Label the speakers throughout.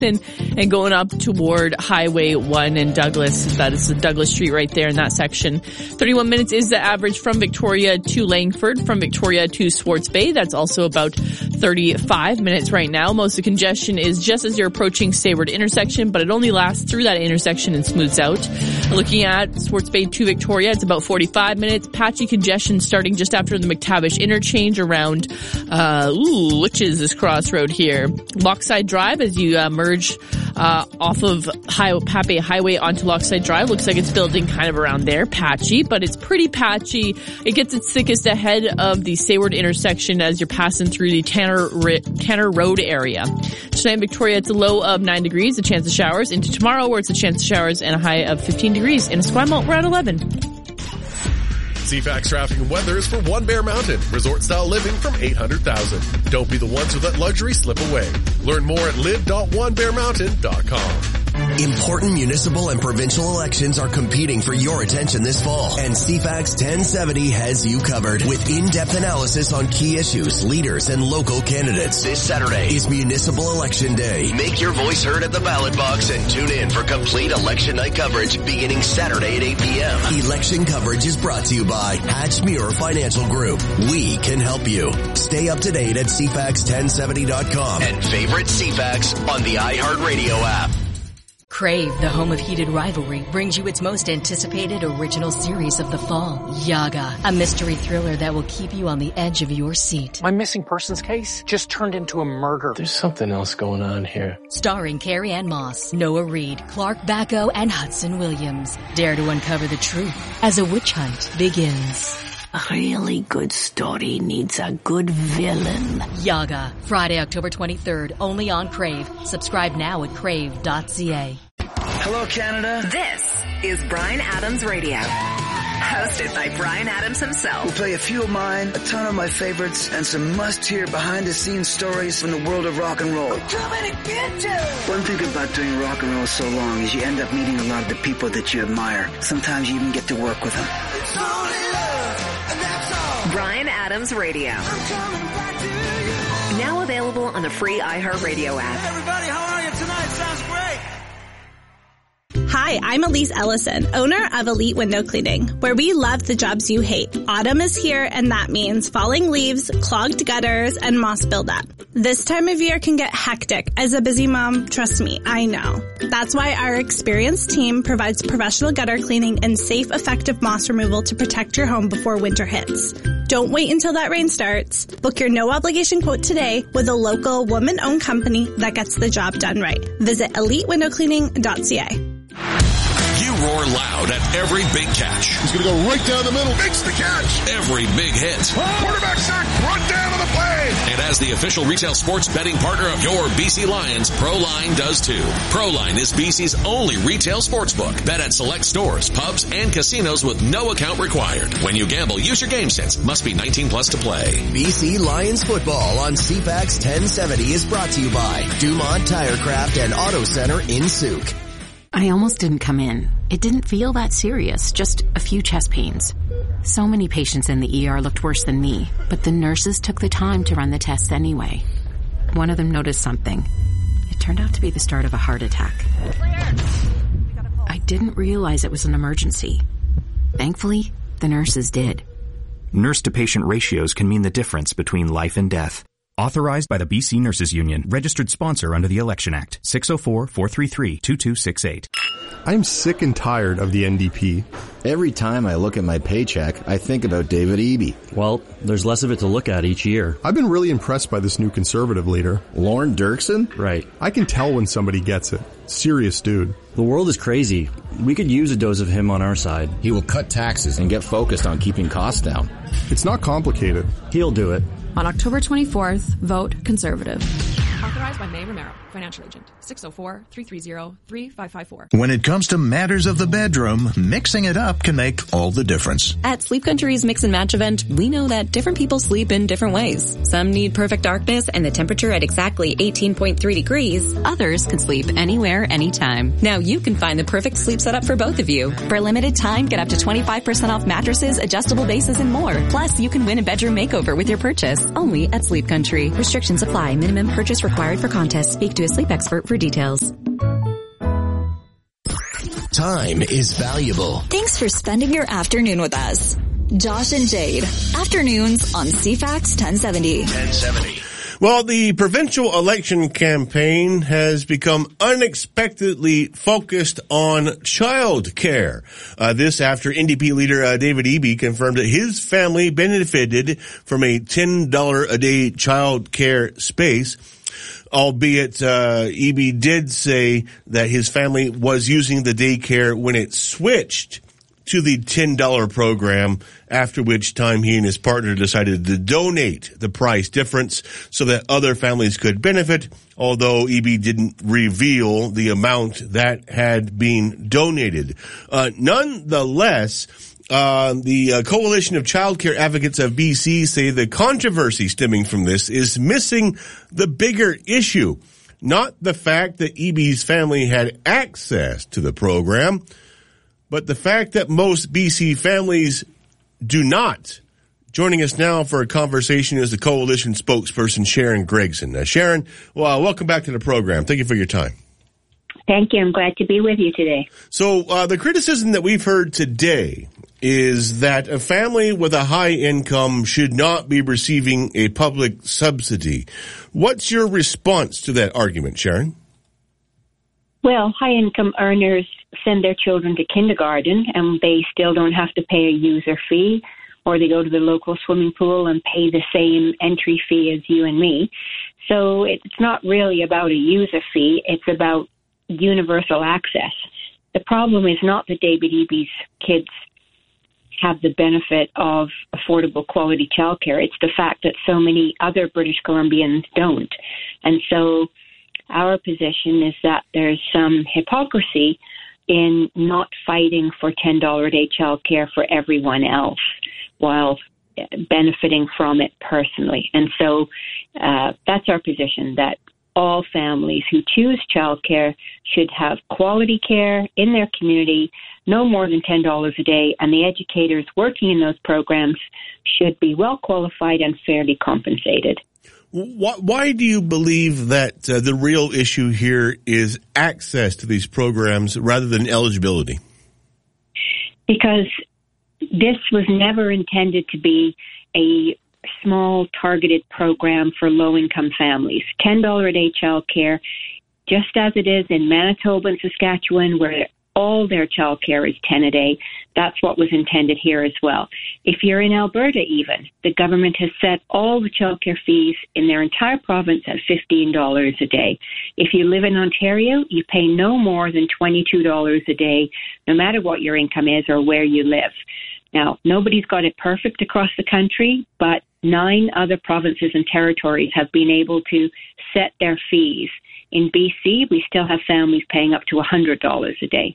Speaker 1: and going up toward Highway 1 in Douglas. That is the Douglas Street right there in that section. 31 minutes is the average from Victoria to Langford, from Victoria to Swartz Bay. That's also about 35 minutes right now. Most of the congestion is just as you're approaching Sayward intersection, but it only lasts through that intersection and smooths out. Looking at Swartz Bay to Victoria, it's about 45 minutes. Patchy congestion starting just after the McTavish interchange around, which is this crossroad here. Lochside Drive as you merge off of Pape Highway onto Lochside Drive. Looks like it's building kind of around there. Patchy, but it's pretty patchy. It gets its thickest ahead of the Sayward intersection as you're passing through the Tanner Road area. Tonight in Victoria, it's a low of 9 degrees, a chance of showers. Into tomorrow, where it's a chance of showers and a high of 15 degrees. In Esquimalt, we're at 11.
Speaker 2: CFAX traffic and weather is for One Bear Mountain. Resort-style living from $800,000. Don't be the ones who let luxury slip away. Learn more at live.onebearmountain.com.
Speaker 3: Important municipal and provincial elections are competing for your attention this fall, and CFAX 1070 has you covered with in-depth analysis on key issues, leaders, and local candidates. This Saturday is Municipal Election Day. Make your voice heard at the ballot box and tune in for complete election night coverage beginning Saturday at 8 p.m. Election coverage is brought to you by Hatchmuir Financial Group. We can help you. Stay up to date at CFAX1070.com and favorite CFAX on the iHeartRadio app.
Speaker 4: Crave, the home of heated rivalry, brings you its most anticipated original series of the fall, Yaga, a mystery thriller that will keep you on the edge of your seat.
Speaker 5: My missing persons case just turned into a murder.
Speaker 6: There's something else going on here.
Speaker 4: Starring Carrie Ann Moss, Noah Reid, Clark Bacco, and Hudson Williams. Dare to uncover the truth as a witch hunt begins.
Speaker 7: A really good story needs a good villain.
Speaker 4: Yaga, Friday, October 23rd, only on Crave. Subscribe now at crave.ca.
Speaker 8: Hello, Canada.
Speaker 9: This is Bryan Adams Radio. Hosted by Bryan Adams himself.
Speaker 8: We'll play a few of mine, a ton of my favorites, and some must-hear behind-the-scenes stories from the world of rock and roll.
Speaker 9: We're coming to get you!
Speaker 8: One thing about doing rock and roll so long is you end up meeting a lot of the people that you admire. Sometimes you even get to work with them.
Speaker 9: It's only love, and that's all. Bryan Adams Radio. I'm coming back to you. Now available on the free iHeartRadio app.
Speaker 10: Hey everybody, how are you tonight? Sounds great.
Speaker 11: Hi, I'm Elise Ellison, owner of Elite Window Cleaning, where we love the jobs you hate. Autumn is here, and that means falling leaves, clogged gutters, and moss buildup. This time of year can get hectic. As a busy mom, trust me, I know. That's why our experienced team provides professional gutter cleaning and safe, effective moss removal to protect your home before winter hits. Don't wait until that rain starts. Book your no-obligation quote today with a local woman-owned company that gets the job done right. Visit elitewindowcleaning.ca.
Speaker 12: You roar loud at every big catch.
Speaker 13: He's going to go right down the middle. Makes the catch.
Speaker 12: Every big hit.
Speaker 13: Quarterback sack brought down on the play.
Speaker 12: And as the official retail sports betting partner of your BC Lions, ProLine does too. ProLine is BC's only retail sportsbook. Bet at select stores, pubs, and casinos with no account required. When you gamble, use your game sense. Must be 19 plus to play.
Speaker 3: BC Lions football on CFAX 1070 is brought to you by Dumont Tirecraft and Auto Center in Souk.
Speaker 14: I almost didn't come in. It didn't feel that serious, just a few chest pains. So many patients in the ER looked worse than me, but the nurses took the time to run the tests anyway. One of them noticed something. It turned out to be the start of a heart attack. I didn't realize it was an emergency. Thankfully, the nurses did.
Speaker 15: Nurse-to-patient ratios can mean the difference between life and death. Authorized by the BC Nurses Union. Registered sponsor under the Election Act. 604-433-2268.
Speaker 16: I'm sick and tired of the NDP.
Speaker 17: Every time I look at my paycheck, I think about David Eby.
Speaker 18: Well, there's less of it to look at each year.
Speaker 16: I've been really impressed by this new Conservative leader.
Speaker 17: Lorne Dirksen?
Speaker 18: Right.
Speaker 16: I can tell when somebody gets it. Serious dude.
Speaker 18: The world is crazy. We could use a dose of him on our side.
Speaker 17: He will cut taxes and get focused on keeping costs down.
Speaker 16: It's not complicated.
Speaker 18: He'll do it.
Speaker 19: On October 24th, vote Conservative. Authorized by May Romero, financial agent. 604-330-3554.
Speaker 20: When it comes to matters of the bedroom, mixing it up can make all the difference.
Speaker 4: At Sleep Country's Mix and Match event, we know that different people sleep in different ways. Some need perfect darkness and the temperature at exactly 18.3 degrees.
Speaker 1: Others can sleep anywhere, anytime.
Speaker 4: Now you can find the perfect sleep setup for both of you. For a limited time, get up to 25% off mattresses, adjustable bases, and more. Plus, you can win a bedroom makeover with your purchase. Only at Sleep Country. Restrictions apply. Minimum purchase required.
Speaker 21: required for contests. Speak to a sleep expert for details.
Speaker 3: Time is valuable.
Speaker 22: Thanks for spending your afternoon with us. Josh and Jade, afternoons on CFAX 1070.
Speaker 23: Well, the provincial election campaign has become unexpectedly focused on child care. This after NDP leader David Eby confirmed that his family benefited from a $10 a day child care space. Albeit, Eby did say that his family was using the daycare when it switched to the $10 program, after which time he and his partner decided to donate the price difference so that other families could benefit, although Eby didn't reveal the amount that had been donated. Nonetheless, the Coalition of Childcare Advocates of BC say the controversy stemming from this is missing the bigger issue, not the fact that Eby's family had access to the program, but the fact that most BC families do not. Joining us now for a conversation is the Coalition spokesperson, Sharon Gregson. Sharon, well, welcome back to the program. Thank you for your time.
Speaker 24: Thank you. I'm glad to be with you today.
Speaker 23: So the criticism that we've heard today is that a family with a high income should not be receiving a public subsidy. What's your response to that argument, Sharon?
Speaker 24: Well, high-income earners send their children to kindergarten, and they still don't have to pay a user fee, or they go to the local swimming pool and pay the same entry fee as you and me. So it's not really about a user fee. It's about universal access. The problem is not that David Eby's kids have the benefit of affordable quality childcare. It's the fact that so many other British Columbians don't. And so our position is that there's some hypocrisy in not fighting for $10 a day childcare for everyone else while benefiting from it personally. And so that's our position, that all families who choose childcare should have quality care in their community, no more than $10 a day, and the educators working in those programs should be well qualified and fairly compensated.
Speaker 23: Why do you believe that the real issue here is access to these programs rather than eligibility?
Speaker 24: Because this was never intended to be a small targeted program for low-income families. $10 a day childcare, just as it is in Manitoba and Saskatchewan, where all their childcare is $10 a day. That's what was intended here as well. If you're in Alberta even, the government has set all the childcare fees in their entire province at $15 a day. If you live in Ontario, you pay no more than $22 a day, no matter what your income is or where you live. Now, nobody's got it perfect across the country, but 9 other provinces and territories have been able to set their fees. In BC, we still have families paying up to $100 a day.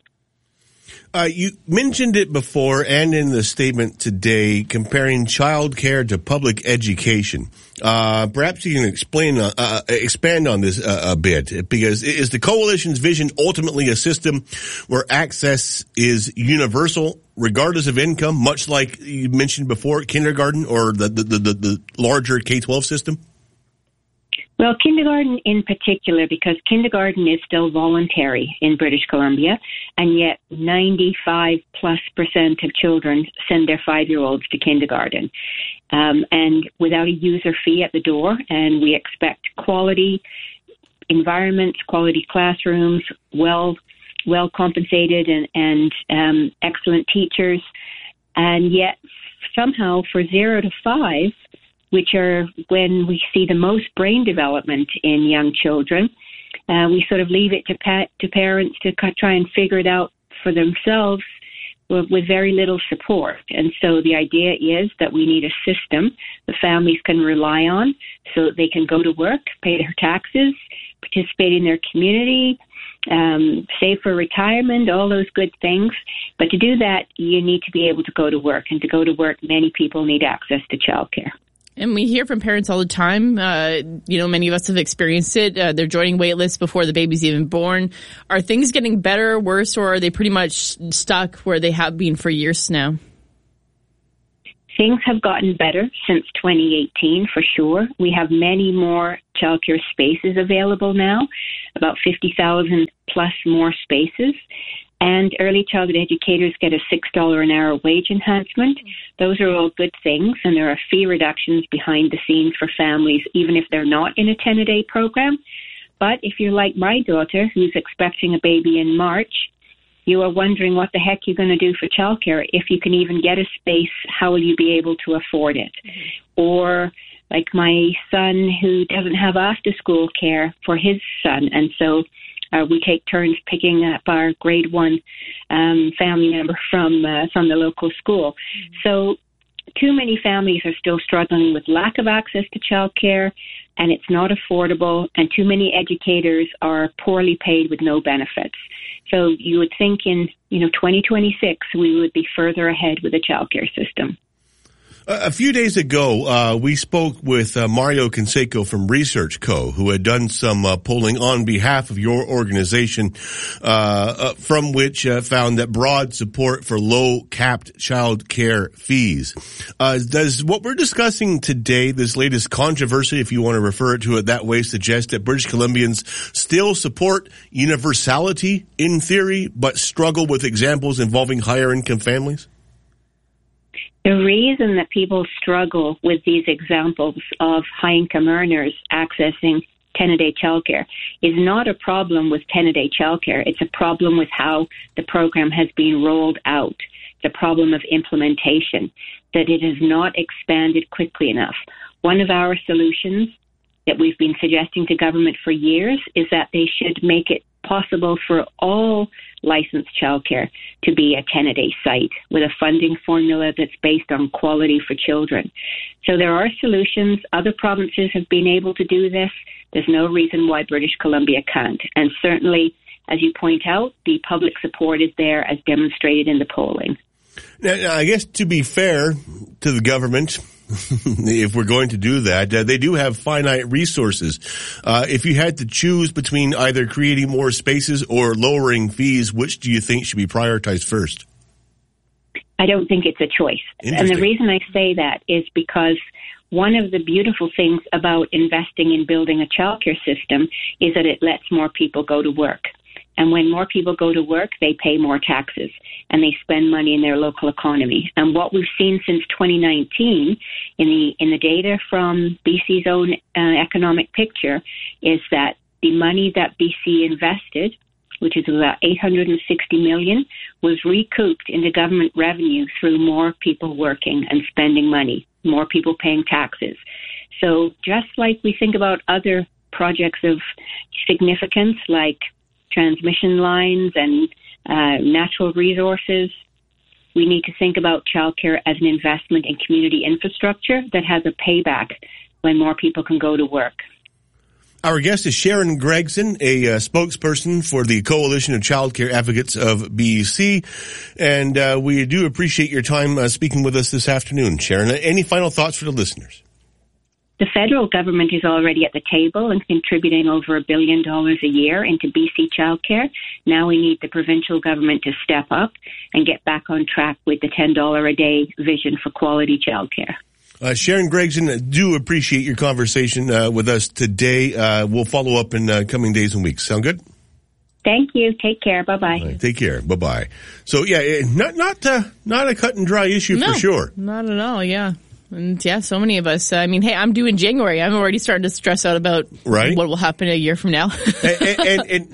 Speaker 23: You mentioned it before and in the statement today, comparing childcare to public education. Perhaps you can expand on this a bit, because is the Coalition's vision ultimately a system where access is universal, regardless of income, much like you mentioned before, kindergarten or the larger K-12 system?
Speaker 24: Well, kindergarten in particular, because kindergarten is still voluntary in British Columbia, and yet 95+% of children send their 5-year-olds to kindergarten, and without a user fee at the door. And we expect quality environments, quality classrooms, well compensated and excellent teachers, and yet somehow for 0 to 5. Which are when we see the most brain development in young children. We sort of leave it to parents to try and figure it out for themselves with very little support. And so the idea is that we need a system the families can rely on so that they can go to work, pay their taxes, participate in their community, save for retirement, all those good things. But to do that, you need to be able to go to work. And to go to work, many people need access to childcare.
Speaker 1: And we hear from parents all the time, many of us have experienced it. They're joining wait lists before the baby's even born. Are things getting better, worse, or are they pretty much stuck where they have been for years now?
Speaker 24: Things have gotten better since 2018, for sure. We have many more childcare spaces available now, about 50,000 plus more spaces. And early childhood educators get a $6 an hour wage enhancement. Those are all good things, and there are fee reductions behind the scenes for families, even if they're not in a 10-a-day program. But if you're like my daughter, who's expecting a baby in March, you are wondering what the heck you're going to do for childcare. If you can even get a space, how will you be able to afford it? Or like my son, who doesn't have after-school care for his son, and so we take turns picking up our grade 1 family member from the local school. So too many families are still struggling with lack of access to childcare, and it's not affordable, and too many educators are poorly paid with no benefits. So you would think in 2026 we would be further ahead with the childcare system.
Speaker 23: A few days ago, we spoke with Mario Canseco from Research Co., who had done some polling on behalf of your organization, from which found that broad support for low-capped child care fees. Does what we're discussing today, this latest controversy, if you want to refer to it that way, suggest that British Columbians still support universality in theory, but struggle with examples involving higher-income families?
Speaker 24: The reason that people struggle with these examples of high-income earners accessing 10-a-day childcare is not a problem with 10-a-day childcare. It's a problem with how the program has been rolled out. It's a problem of implementation, that it has not expanded quickly enough. One of our solutions that we've been suggesting to government for years is that they should make it possible for all licensed childcare to be a 10-a-day site with a funding formula that's based on quality for children. So there are solutions. Other provinces have been able to do this. There's no reason why British Columbia can't. And certainly, as you point out, the public support is there as demonstrated in the polling.
Speaker 23: Now, I guess to be fair to the government, if we're going to do that, they do have finite resources. If you had to choose between either creating more spaces or lowering fees, which do you think should be prioritized first?
Speaker 24: I don't think it's a choice. And the reason I say that is because one of the beautiful things about investing in building a childcare system is that it lets more people go to work. And when more people go to work, they pay more taxes and they spend money in their local economy. And what we've seen since 2019 in the data from BC's own economic picture is that the money that BC invested, which is about $860 million, was recouped into government revenue through more people working and spending money, more people paying taxes. So just like we think about other projects of significance like transmission lines and natural resources, we need to think about childcare as an investment in community infrastructure that has a payback when more people can go to work.
Speaker 23: Our guest is Sharon Gregson, a spokesperson for the Coalition of Childcare Advocates of BC, and we do appreciate your time speaking with us this afternoon. Sharon, any final thoughts for the listeners?
Speaker 24: The federal government is already at the table and contributing over $1 billion a year into BC childcare. Now we need the provincial government to step up and get back on track with the $10 a day vision for quality childcare.
Speaker 23: Sharon Gregson, do appreciate your conversation with us today. We'll follow up in coming days and weeks. Sound good?
Speaker 24: Thank you. Take care. Bye-bye.
Speaker 23: Right, take care. Bye-bye. So, yeah, not a cut and dry issue for sure.
Speaker 1: Not at all, yeah. And yeah, so many of us. I mean, hey, I'm due in January. I'm already starting to stress out about what will happen a year from now.
Speaker 23: and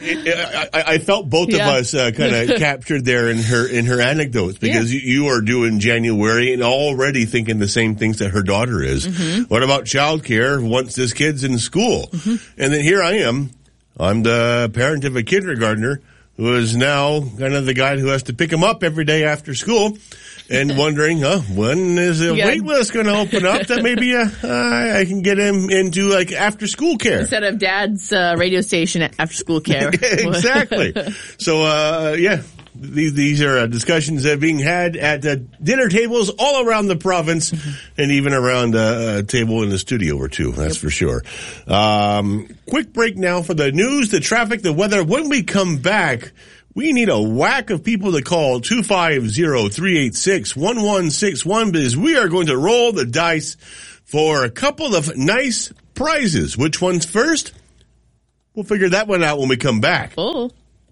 Speaker 23: I felt both of us kind of captured there in her anecdotes, because you are due in January and already thinking the same things that her daughter is. Mm-hmm. What about childcare once this kid's in school? Mm-hmm. And then here I am. I'm the parent of a kindergartner who is now kind of the guy who has to pick him up every day after school. And wondering, when is the wait list going to open up that maybe I can get him into like after school care
Speaker 1: instead of dad's radio station at after school care.
Speaker 23: Exactly. So these are discussions that are being had at dinner tables all around the province, and even around a table in the studio or two. That's for sure. Quick break now for the news, the traffic, the weather. When we come back, We need a whack of people to call 250-386-1161 because we are going to roll the dice for a couple of nice prizes. Which one's first? We'll figure that one out when we come back.
Speaker 1: Oh.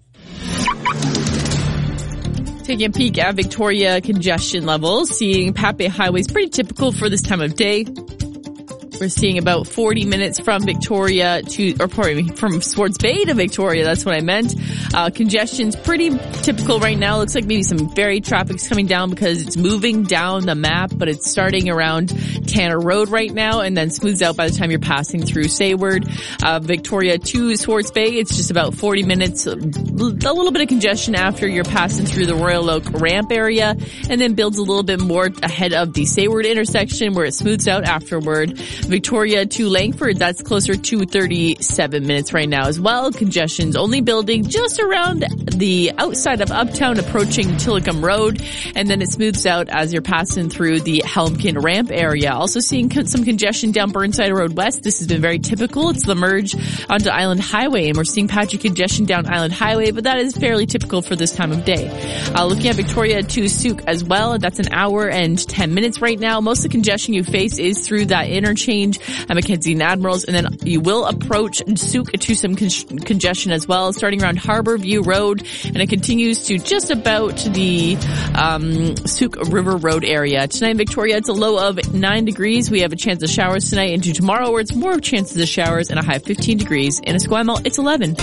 Speaker 1: Taking a peek at Victoria congestion levels, seeing Pape Highway is pretty typical for this time of day. We're seeing about 40 minutes from Victoria from Swartz Bay to Victoria. That's what I meant. Congestion's pretty typical right now. Looks like maybe some varied traffic's coming down because it's moving down the map, but it's starting around Tanner Road right now and then smooths out by the time you're passing through Sayward. Victoria to Swartz Bay, it's just about 40 minutes. A little bit of congestion after you're passing through the Royal Oak ramp area and then builds a little bit more ahead of the Sayward intersection where it smooths out afterward. Victoria to Langford, that's closer to 37 minutes right now as well. Congestion's only building just around the outside of Uptown approaching Tillicum Road, and then it smooths out as you're passing through the Helmkin ramp area. Also seeing some congestion down Burnside Road West. This has been very typical. It's the merge onto Island Highway, and we're seeing patchy congestion down Island Highway, but that is fairly typical for this time of day. Looking at Victoria to Souk as well, that's an hour and 10 minutes right now. Most of the congestion you face is through that interchange at Mackenzie and Admirals, and then you will approach Souk to some congestion as well, starting around Harbour View Road, and it continues to just about the Souk River Road area. Tonight in Victoria, it's a low of 9 degrees. We have a chance of showers tonight, into tomorrow where it's more chances of showers and a high of 15 degrees. In Esquimalt, it's 11.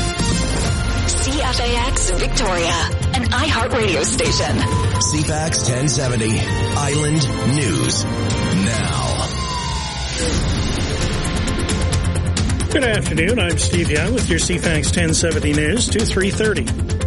Speaker 22: CFAX Victoria, an iHeartRadio station.
Speaker 3: CFAX 1070, Island News Now.
Speaker 2: Good afternoon. I'm Steve Young with your CFAX 1070 News to 3:30.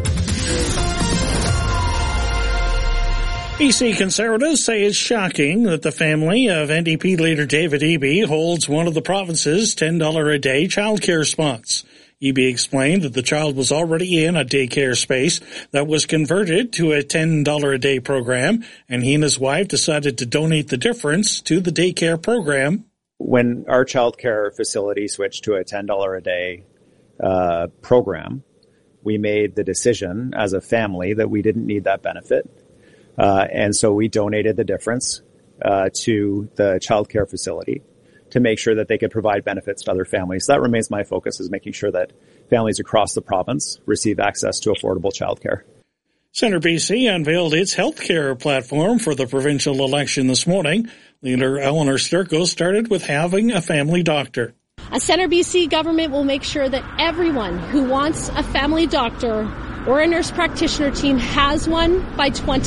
Speaker 2: BC Conservatives say it's shocking that the family of NDP leader David Eby holds one of the province's $10 a day childcare spots. Eby explained that the child was already in a daycare space that was converted to a $10 a day program, and he and his wife decided to donate the difference to the daycare program.
Speaker 5: When our childcare facility switched to a $10 a day program, we made the decision as a family that we didn't need that benefit. And so we donated the difference to the childcare facility to make sure that they could provide benefits to other families. That remains my focus, is making sure that families across the province receive access to affordable childcare.
Speaker 2: Centre BC unveiled its healthcare platform for the provincial election this morning. Leader Eleanor Sturko started with having a family doctor.
Speaker 6: A Centre BC government will make sure that everyone who wants a family doctor or a nurse practitioner team has one by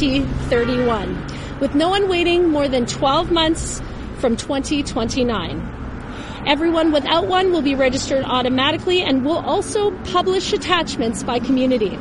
Speaker 6: 2031, with no one waiting more than 12 months from 2029. Everyone without one will be registered automatically and will also publish attachments by community.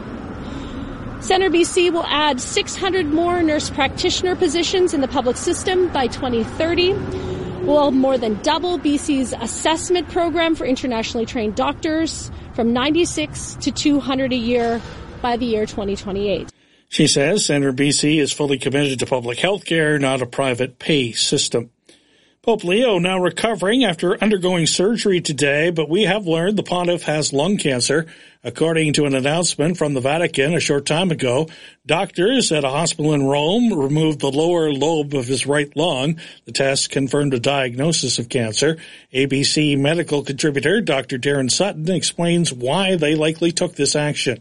Speaker 6: Centre BC will add 600 more nurse practitioner positions in the public system by 2030. We'll more than double BC's assessment program for internationally trained doctors from 96 to 200 a year by the year 2028.
Speaker 2: She says Centre BC is fully committed to public health care, not a private pay system. Pope Leo now recovering after undergoing surgery today, but we have learned the pontiff has lung cancer. According to an announcement from the Vatican a short time ago, doctors at a hospital in Rome removed the lower lobe of his right lung. The test confirmed a diagnosis of cancer. ABC medical contributor Dr. Darren Sutton explains why they likely took this action.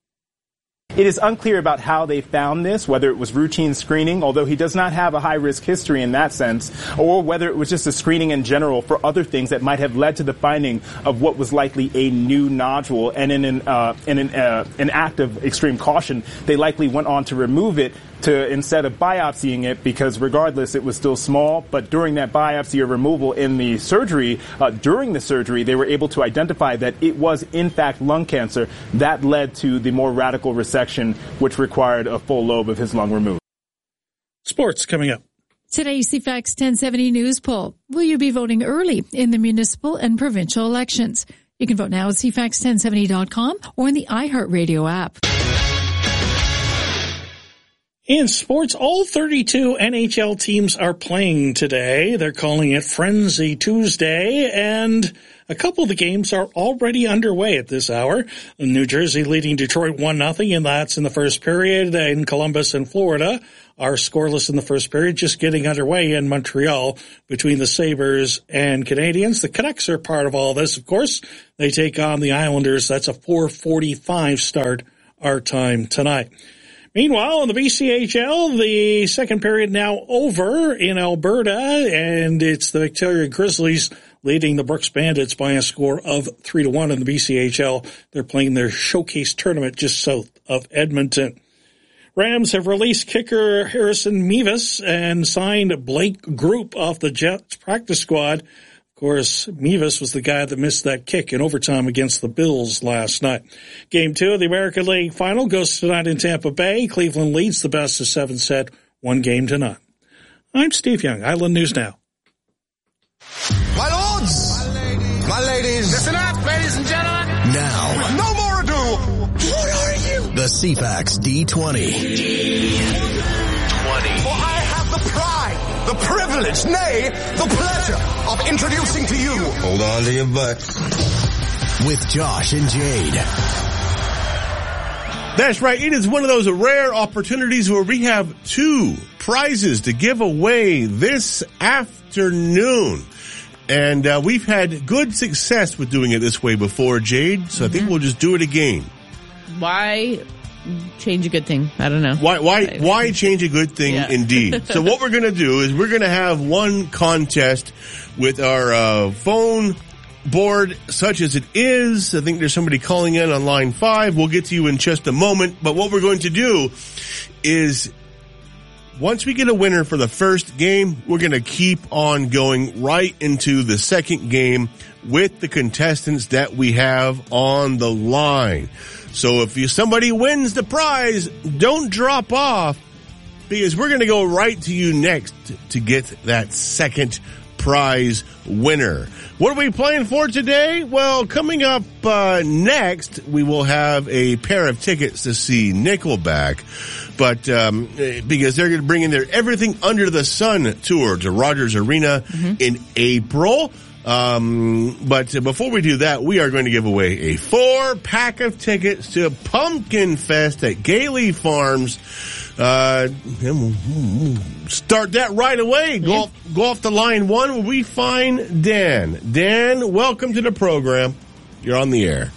Speaker 7: It is unclear about how they found this, whether it was routine screening, although he does not have a high-risk history in that sense, or whether it was just a screening in general for other things that might have led to the finding of what was likely a new nodule. And in an act of extreme caution, they likely went on to remove it instead of biopsying it, because regardless, it was still small. But during that biopsy or removal in the surgery, during the surgery, they were able to identify that it was in fact lung cancer. That led to the more radical resection, which required a full lobe of his lung removed.
Speaker 2: Sports coming up.
Speaker 25: Today's CFAX 1070 News poll. Will you be voting early in the municipal and provincial elections? You can vote now at CFAX1070.com or in the iHeartRadio app.
Speaker 2: In sports, all 32 NHL teams are playing today. They're calling it Frenzy Tuesday, and a couple of the games are already underway at this hour. New Jersey leading Detroit 1-0, and that's in the first period. In Columbus and Florida are scoreless in the first period, just getting underway in Montreal between the Sabres and Canadiens. The Canucks are part of all this, of course. They take on the Islanders. That's a 4:45 start our time tonight. Meanwhile, in the BCHL, the second period now over in Alberta, and it's the Victoria Grizzlies leading the Brooks Bandits by a score of 3-1 in the BCHL. They're playing their showcase tournament just south of Edmonton. Rams have released kicker Harrison Mevis and signed Blake Group off the Jets practice squad. Of course, Mevis was the guy that missed that kick in overtime against the Bills last night. Game 2 of the American League Final goes tonight in Tampa Bay. Cleveland leads the best of 7 set, 1-0. I'm Steve Young, Island News Now.
Speaker 8: My lords, my ladies, listen up, ladies and gentlemen.
Speaker 3: Now,
Speaker 8: no more ado. What are you?
Speaker 3: The CFAX D20.
Speaker 8: For I have the pride, the privilege, nay, the pleasure of introducing to you. Hold on to your butts.
Speaker 3: With Josh and Jade.
Speaker 23: That's right. It is one of those rare opportunities where we have 2 prizes to give away this afternoon. And we've had good success with doing it this way before, Jade, so I think we'll just do it again.
Speaker 1: Why change a good thing? I don't know.
Speaker 23: Why change a good thing, indeed? So what we're going to do is we're going to have one contest with our phone board such as it is. I think there's somebody calling in on line 5. We'll get to you in just a moment. But what we're going to do is once we get a winner for the first game, we're going to keep on going right into the second game with the contestants that we have on the line. So if somebody wins the prize, don't drop off because we're going to go right to you next to get that second prize winner. What are we playing for today? Well, coming up next, we will have a pair of tickets to see Nickelback. But because they're going to bring in their Everything Under the Sun tour to Rogers Arena in April. But before we do that, we are going to give away a 4-pack of tickets to Pumpkin Fest at Gailey Farms. Start that right away. Go off to line 1 where we find Dan. Dan, welcome to the program. You're on the air.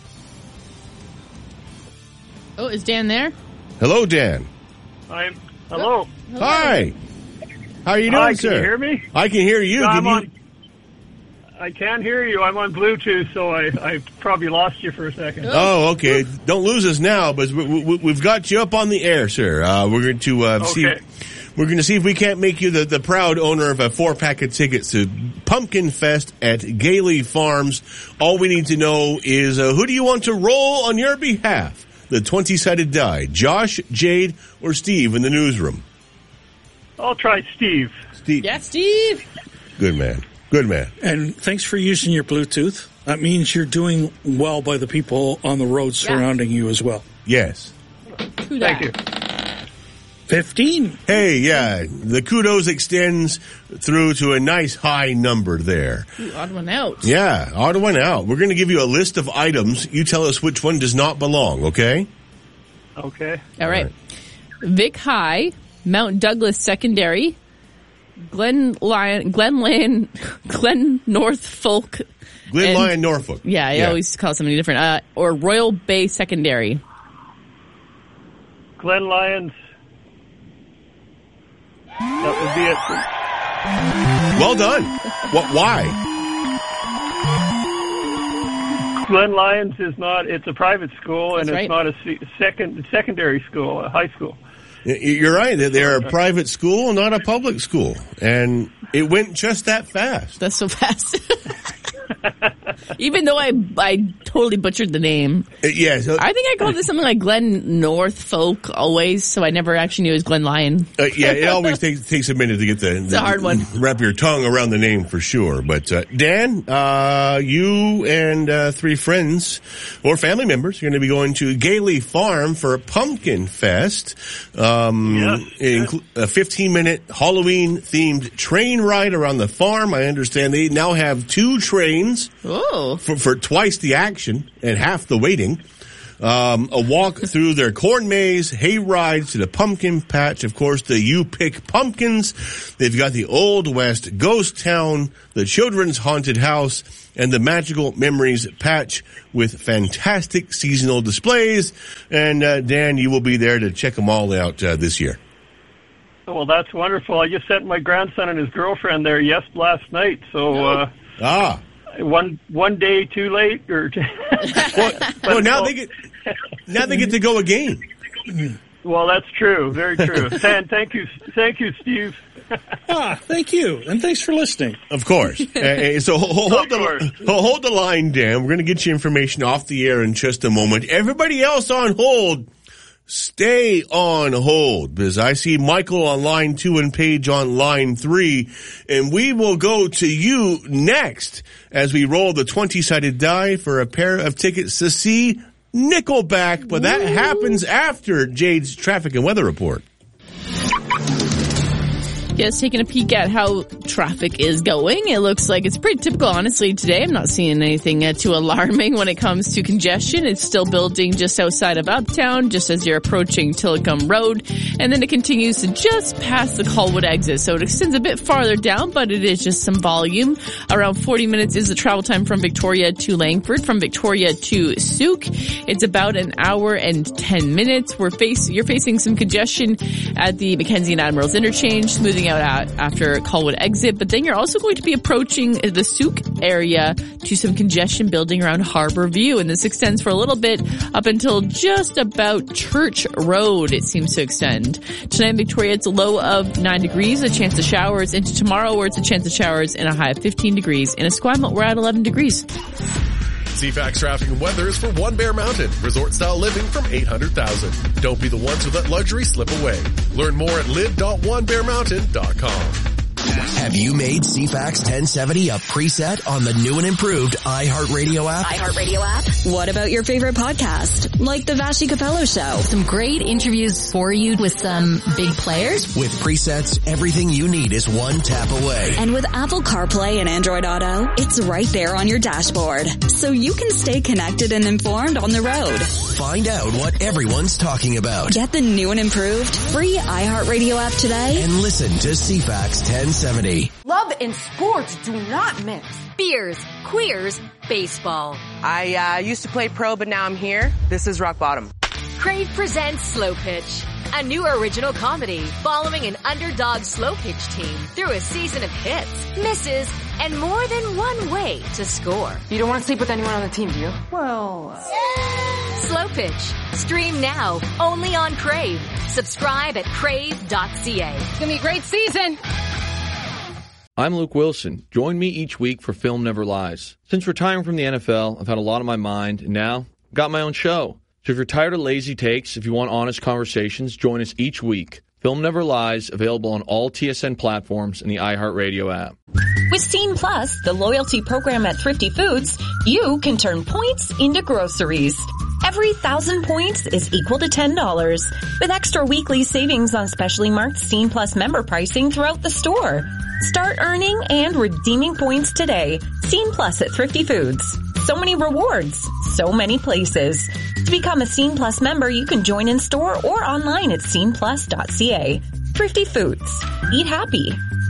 Speaker 1: Oh, is Dan there?
Speaker 23: Hello, Dan.
Speaker 9: Hello.
Speaker 23: Hi. How are you doing, sir?
Speaker 9: Can you hear me?
Speaker 23: I can hear you.
Speaker 9: I can't hear you. I'm on Bluetooth, so I probably lost you for a second.
Speaker 23: Oh, okay. Don't lose us now, but we've got you up on the air, sir. We're going to see. We're going to see if we can't make you the proud owner of a 4-pack of tickets to Pumpkin Fest at Gailey Farms. All we need to know is who do you want to roll on your behalf? The 20-sided die. Josh, Jade, or Steve in the newsroom?
Speaker 9: I'll try Steve.
Speaker 23: Steve.
Speaker 1: Yeah, Steve.
Speaker 23: Good man. Good man.
Speaker 2: And thanks for using your Bluetooth. That means you're doing well by the people on the road surrounding you as well.
Speaker 23: Yes.
Speaker 9: Thank you.
Speaker 2: 15.
Speaker 23: Hey, yeah. The kudos extends through to a nice high number there.
Speaker 1: Ooh, odd one out.
Speaker 23: Yeah, odd one out. We're going to give you a list of items. You tell us which one does not belong, okay?
Speaker 9: Okay.
Speaker 1: All right. Vic High, Mount Douglas Secondary, Glen Norfolk.
Speaker 23: Glen Lyon, Norfolk.
Speaker 1: Yeah, I always call it something different. Or Royal Bay Secondary.
Speaker 9: Glen Lyons. That would be it.
Speaker 23: Well done. Why?
Speaker 9: Glen Lyons is not, it's a private school, and it's not a secondary school, a high school.
Speaker 23: You're right. They're a private school, not a public school. And it went just that fast.
Speaker 1: That's so fast. Even though I totally butchered the name.
Speaker 23: Yeah. So,
Speaker 1: I think I called this something like Glen Norfolk always, so I never actually knew it was Glen Lyon.
Speaker 23: Yeah, it always takes a minute to get
Speaker 1: it's a hard one.
Speaker 23: Wrap your tongue around the name for sure. But Dan, you and 3 friends or family members are going to be going to Gailey Farm for Pumpkin Fest. A 15-minute Halloween-themed train ride around the farm. I understand they now have 2 trains for twice the action and half the waiting. A walk through their corn maze, hay rides to the pumpkin patch. Of course, the You Pick Pumpkins. They've got the Old West Ghost Town, the Children's Haunted House, and the Magical Memories patch with fantastic seasonal displays. And Dan, you will be there to check them all out this year.
Speaker 9: Well, that's wonderful. I just sent my grandson and his girlfriend there last night. So one day too late, or
Speaker 23: well, now they get to go again.
Speaker 9: Well, that's true, very true. Dan, thank you, Steve.
Speaker 2: Thank you, and thanks for listening.
Speaker 23: Of course. So hold the line, Dan. We're going to get you information off the air in just a moment. Everybody else on hold, stay on hold, because I see Michael on line 2 and Paige on line 3, and we will go to you next as we roll the 20-sided die for a pair of tickets to see Nickelback, but that happens after Jade's traffic and weather report.
Speaker 1: Yes, taking a peek at how traffic is going. It looks like it's pretty typical, honestly, today. I'm not seeing anything too alarming when it comes to congestion. It's still building just outside of Uptown, just as you're approaching Tillicum Road. And then it continues to just past the Colwood exit. So it extends a bit farther down, but it is just some volume. Around 40 minutes is the travel time from Victoria to Langford, from Victoria to Souk. It's about an hour and 10 minutes. You're facing some congestion at the Mackenzie and Admirals interchange, smoothing out after Colwood exit, but then you're also going to be approaching the Souk area to some congestion building around Harbour View, and this extends for a little bit up until just about Church Road. It seems to extend. Tonight in Victoria, it's a low of 9 degrees, a chance of showers. Into tomorrow, where it's a chance of showers and a high of 15 degrees. In Esquimalt, we're at 11 degrees.
Speaker 10: CFAX traffic and weather is for One Bear Mountain, resort-style living from $800,000. Don't be the ones who let luxury slip away. Learn more at live.onebearmountain.com.
Speaker 3: Have you made CFAX 1070 a preset on the new and improved iHeartRadio app?
Speaker 22: iHeartRadio app? What about your favorite podcast, like the Vashi Capello Show?
Speaker 4: Some great interviews for you with some big players.
Speaker 3: With presets, everything you need is one tap away.
Speaker 22: And with Apple CarPlay and Android Auto, it's right there on your dashboard, so you can stay connected and informed on the road.
Speaker 3: Find out what everyone's talking about.
Speaker 22: Get the new and improved free iHeartRadio app today.
Speaker 3: And listen to CFAX 1070.
Speaker 11: Love and sports do not mix.
Speaker 12: Beers, queers, baseball.
Speaker 11: I used to play pro, but now I'm here. This is rock bottom.
Speaker 12: Crave presents Slow Pitch, a new original comedy following an underdog slow pitch team through a season of hits, misses, and more than one way to score.
Speaker 11: You don't want to sleep with anyone on the team, do you? Well...
Speaker 12: Slow Pitch. Stream now, only on Crave. Subscribe at crave.ca.
Speaker 11: It's going to be a great season.
Speaker 13: I'm Luke Wilson. Join me each week for Film Never Lies. Since retiring from the NFL, I've had a lot on my mind, and now I've got my own show. So if you're tired of lazy takes, if you want honest conversations, join us each week. Film Never Lies, available on all TSN platforms and the iHeartRadio app.
Speaker 14: With Scene Plus, the loyalty program at Thrifty Foods, you can turn points into groceries. Every 1,000 points is equal to $10, with extra weekly savings on specially marked Scene Plus member pricing throughout the store. Start earning and redeeming points today. Scene Plus at Thrifty Foods. So many rewards, so many places. To become a Scene Plus member, you can join in store or online at sceneplus.ca. Thrifty Foods. Eat happy.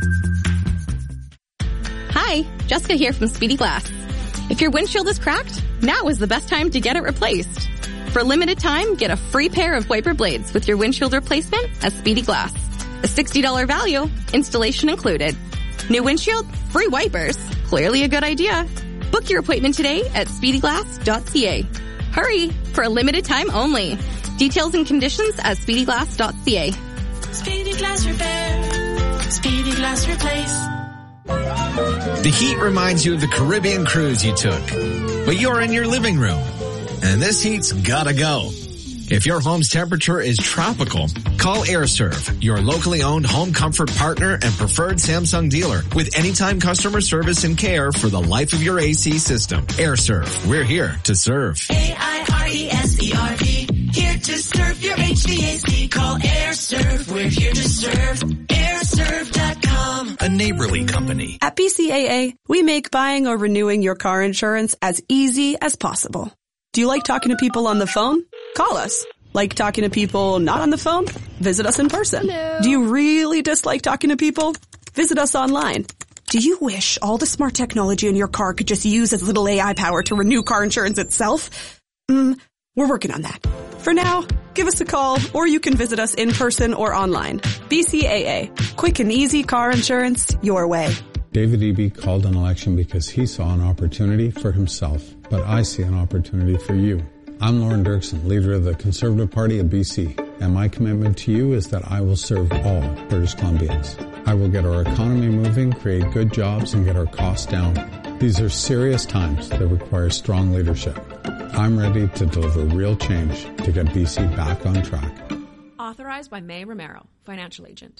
Speaker 26: Hi, Jessica here from Speedy Glass. If your windshield is cracked, now is the best time to get it replaced. For a limited time, get a free pair of wiper blades with your windshield replacement at Speedy Glass. A $60 value, installation included. New windshield, free wipers. Clearly a good idea. Book your appointment today at speedyglass.ca. Hurry, for a limited time only. Details and conditions at speedyglass.ca.
Speaker 27: Speedy Glass Repair. Speedy Glass Replace.
Speaker 15: The heat reminds you of the Caribbean cruise you took, but you're in your living room, and this heat's gotta go. If your home's temperature is tropical, call AirServe, your locally owned home comfort partner and preferred Samsung dealer with anytime customer service and care for the life of your AC system. AirServe, we're here to serve.
Speaker 16: AIRESERVE, here to serve your HVAC. Call AirServe, we're here to serve. AirServe.com.
Speaker 15: A neighborly company.
Speaker 17: At BCAA, we make buying or renewing your car insurance as easy as possible. Do you like talking to people on the phone? Call us. Like talking to people not on the phone? Visit us in person.
Speaker 16: Hello.
Speaker 17: Do you really dislike talking to people? Visit us online. Do you wish all the smart technology in your car could just use as little AI power to renew car insurance itself? We're working on that. For now, give us a call or you can visit us in person or online. BCAA. Quick and easy car insurance your way.
Speaker 18: David Eby called an election because he saw an opportunity for himself, but I see an opportunity for you. I'm Lauren Dirksen, leader of the Conservative Party of BC, and my commitment to you is that I will serve all British Columbians. I will get our economy moving, create good jobs, and get our costs down. These are serious times that require strong leadership. I'm ready to deliver real change to get BC back on track.
Speaker 19: Authorized by May Romero, Financial Agent,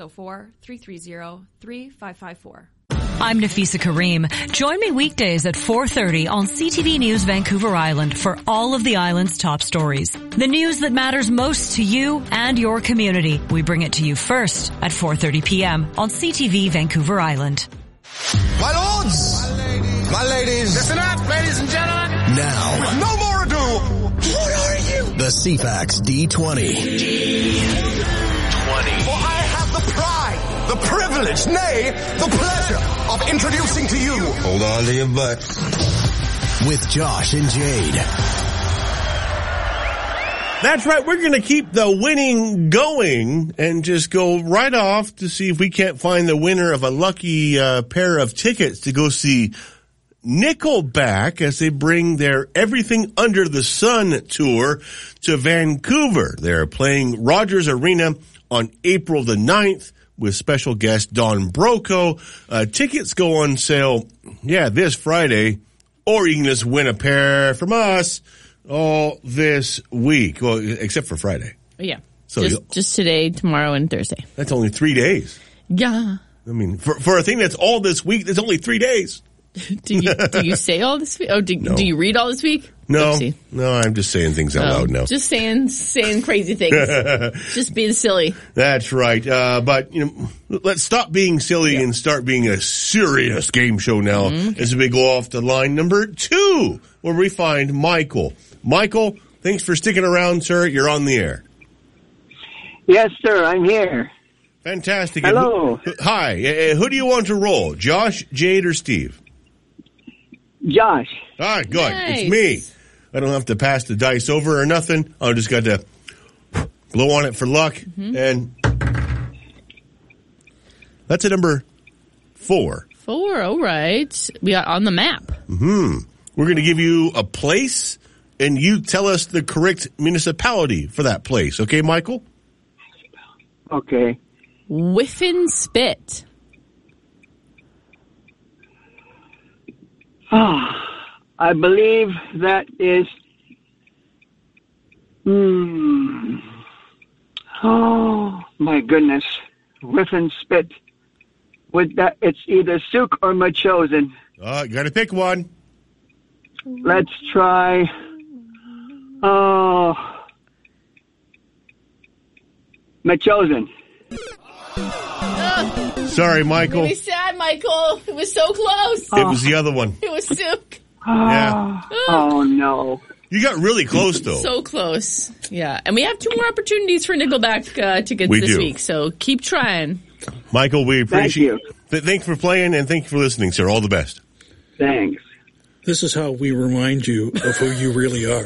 Speaker 19: 604-330-3554.
Speaker 20: I'm Nafisa Kareem. Join me weekdays at 4:30 on CTV News Vancouver Island for all of the island's top stories. The news that matters most to you and your community. We bring it to you first at 4:30 p.m. on CTV Vancouver Island.
Speaker 8: My lords! My ladies!
Speaker 16: Listen up, ladies and gentlemen!
Speaker 3: Now,
Speaker 8: with no more ado, what are you?
Speaker 3: The CFAX D20.
Speaker 8: For I have the pride, the privilege, nay, the pleasure of introducing to you. Hold on to your butts.
Speaker 3: With Josh and Jade.
Speaker 23: That's right. We're going to keep the winning going and just go right off to see if we can't find the winner of a lucky pair of tickets to go see Nickelback as they bring their Everything Under the Sun tour to Vancouver. They're playing Rogers Arena on April the 9th with special guest Don Broco. Tickets go on sale, this Friday, or you can just win a pair from us all this week. Well, except for Friday.
Speaker 1: Yeah.
Speaker 23: So
Speaker 1: just today, tomorrow, and Thursday.
Speaker 23: That's only 3 days.
Speaker 1: Yeah.
Speaker 23: I mean, for a thing that's all this week, there's only 3 days.
Speaker 1: Do you say all this week? Oh, do you read all this week?
Speaker 23: No,
Speaker 1: Oopsie.
Speaker 23: no, I'm just saying things out loud now.
Speaker 1: Just saying crazy things. Just being silly.
Speaker 23: That's right. But, let's stop being silly and start being a serious game show now as we go off to line number 2, where we find Michael. Michael, thanks for sticking around, sir. You're on the air.
Speaker 27: Yes, sir. I'm here.
Speaker 23: Fantastic.
Speaker 27: Hello.
Speaker 23: Hi. Who do you want to roll? Josh, Jade, or Steve?
Speaker 27: Josh.
Speaker 23: All right, good.
Speaker 27: Nice.
Speaker 23: It's me. I don't have to pass the dice over or nothing. I just got to blow on it for luck. And that's a number 4.
Speaker 1: 4, all right. We are on the map.
Speaker 23: We're going to give you a place, and you tell us the correct municipality for that place. Okay, Michael?
Speaker 27: Okay.
Speaker 1: Whiffin Spit.
Speaker 27: I believe that is. Oh my goodness, Whiffin Spit. With that, it's either Souk or Machosen.
Speaker 23: You got to pick one.
Speaker 27: Let's try. Machosen.
Speaker 23: Sorry, Michael.
Speaker 1: Really sad, Michael. It was so close.
Speaker 23: It was the other one.
Speaker 1: It was Souk.
Speaker 23: Yeah.
Speaker 27: Oh, no.
Speaker 23: You got really close, though.
Speaker 1: So close. Yeah. And we have 2 more opportunities for Nickelback tickets this week, so keep trying.
Speaker 23: Michael, we appreciate it. Thanks for playing, and thank you for listening, sir. All the best.
Speaker 27: Thanks.
Speaker 2: This is how we remind you of who you really are.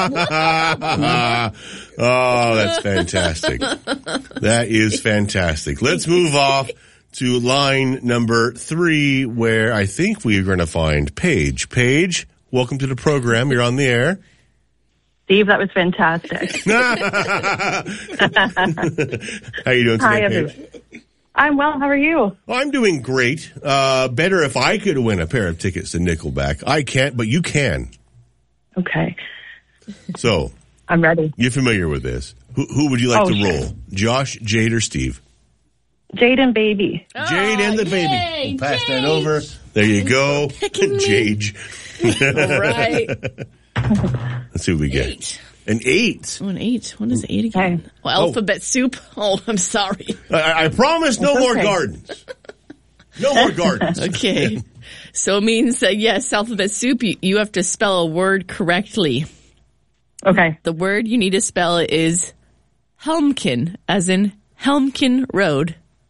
Speaker 23: Oh, that's fantastic. That is fantastic. Let's move off to line number 3, where I think we are going to find Paige. Paige, welcome to the program. You're on the air.
Speaker 28: Steve, that was fantastic.
Speaker 23: How you doing today,
Speaker 28: Hi,
Speaker 23: Paige?
Speaker 28: everyone. I'm well. How are you?
Speaker 23: I'm doing great. Better if I could win a pair of tickets to Nickelback. I can't, but you can.
Speaker 28: Okay.
Speaker 23: So.
Speaker 28: I'm ready.
Speaker 23: You're familiar with this. Who would you like to roll?
Speaker 28: Sure.
Speaker 23: Josh, Jade, or Steve?
Speaker 28: Jade and Baby.
Speaker 23: Jade and the baby. We'll pass that over. There you go. Jade.
Speaker 1: All right.
Speaker 23: Let's see what we get.
Speaker 1: 8.
Speaker 23: An 8.
Speaker 1: Oh, an 8. What is 8 again? Well, alphabet soup. Oh, I'm sorry.
Speaker 23: I promise no more gardens. No more gardens.
Speaker 1: Okay. So it means that, yes, alphabet soup, you have to spell a word correctly.
Speaker 28: Okay.
Speaker 1: The word you need to spell is Helmkin, as in Helmkin Road.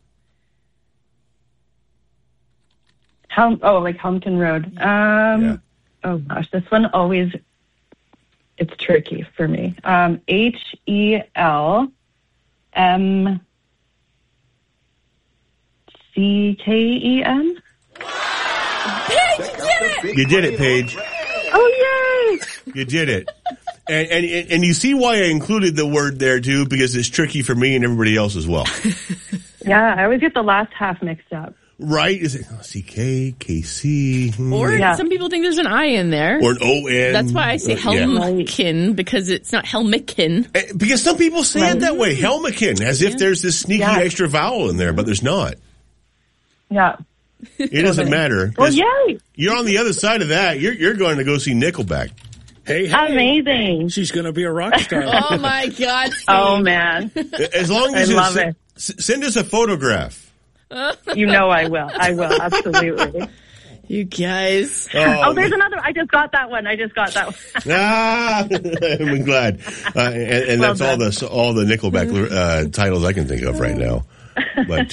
Speaker 28: Like Helmkin Road. Oh gosh, this one always, it's tricky for me. HELMCKEN.
Speaker 23: You did it, Paige.
Speaker 28: Oh, yay!
Speaker 23: You did it. And you see why I included the word there, too, because it's tricky for me and everybody else as well.
Speaker 28: Yeah, I always get the last half mixed up.
Speaker 23: Right? Is it CK, KC?
Speaker 1: Or some people think there's an I in there.
Speaker 23: Or an ON.
Speaker 1: That's why I say Helmkin, because it's not Helmikin.
Speaker 23: Because some people say it that way, Helmikin, as if there's this sneaky extra vowel in there, but there's not.
Speaker 28: Yeah.
Speaker 23: It doesn't matter.
Speaker 28: Well, yay!
Speaker 23: You're on the other side of that. You're going to go see Nickelback.
Speaker 2: Hey,
Speaker 28: amazing!
Speaker 2: She's going to be a rock star.
Speaker 1: Oh my God! Steve.
Speaker 28: Oh man!
Speaker 23: As long as
Speaker 28: I love it.
Speaker 23: Send us a photograph.
Speaker 28: You know I will. I will absolutely.
Speaker 1: You guys.
Speaker 28: Oh, there's another. I just got that one.
Speaker 23: I'm glad. And
Speaker 28: Well
Speaker 23: that's all the Nickelback titles I can think of right now. But